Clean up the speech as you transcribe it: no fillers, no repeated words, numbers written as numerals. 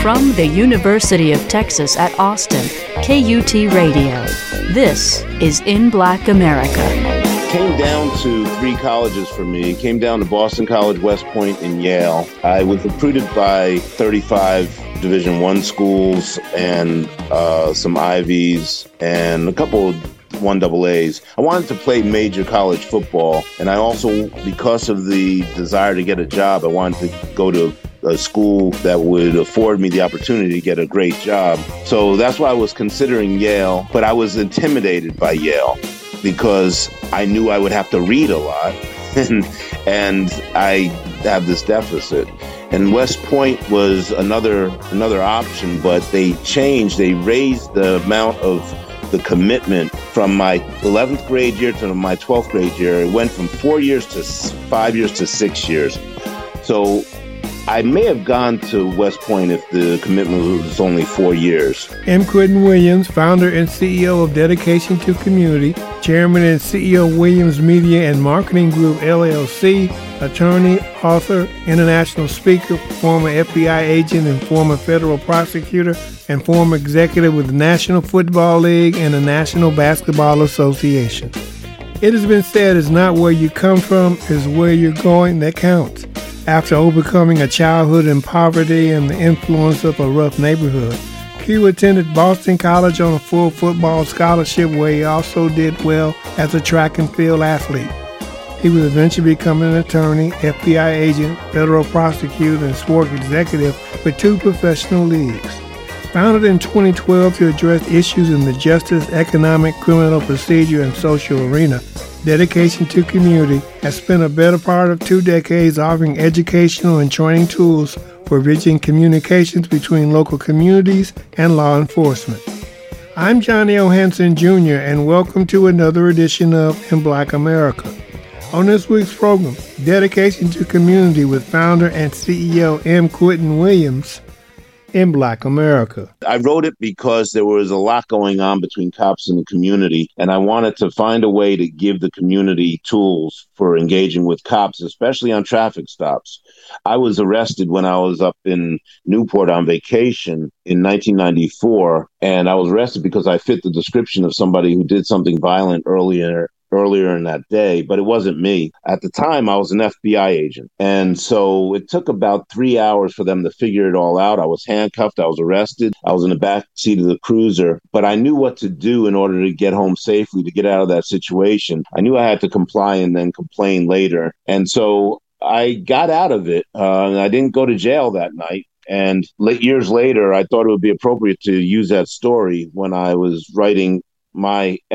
From the University of Texas at Austin, KUT Radio. This is In Black America. Came down to three colleges for me. It came down to Boston College, West Point, and Yale. I was recruited by 35 Division I schools and some Ivies and a couple of 1AAs. I wanted to play major college football, and I also, because of the desire to get a job, I wanted to go to a school that would afford me the opportunity to get a great job. So that's why I was considering Yale, but I was intimidated by Yale because I knew I would have to read a lot, and I have this deficit. And West Point was another option, but they raised the amount of the commitment from my 11th grade year to my 12th grade year. It went from 4 years to 5 years to 6 years. So I may have gone to West Point if the commitment was only 4 years. M. Quentin Williams, founder and CEO of Dedication to Community, chairman and CEO of Williams Media and Marketing Group, LLC, attorney, author, international speaker, former FBI agent and former federal prosecutor, and former executive with the National Football League and the National Basketball Association. It has been said it's not where you come from, it's where you're going that counts. After overcoming a childhood in poverty and the influence of a rough neighborhood, Q attended Boston College on a full football scholarship where he also did well as a track and field athlete. He would eventually become an attorney, FBI agent, federal prosecutor, and sport executive with 2 professional leagues. Founded in 2012 to address issues in the justice, economic, criminal procedure, and social arena, Dedication to Community has spent a better part of 2 decades offering educational and training tools for bridging communications between local communities and law enforcement. I'm Johnny O. Hanson Jr., and welcome to another edition of In Black America. On this week's program, Dedication to Community with founder and CEO M. Quentin Williams, in Black America. I wrote it because there was a lot going on between cops and the community, and I wanted to find a way to give the community tools for engaging with cops, especially on traffic stops. I was arrested when I was up in Newport on vacation in 1994, and I was arrested because I fit the description of somebody who did something violent earlier in that day, but it wasn't me. At the time, I was an FBI agent. And so it took about 3 hours for them to figure it all out. I was handcuffed. I was arrested. I was in the back seat of the cruiser, but I knew what to do in order to get home safely, to get out of that situation. I knew I had to comply and then complain later. And so I got out of it. I didn't go to jail that night. And years later, I thought it would be appropriate to use that story when I was writing my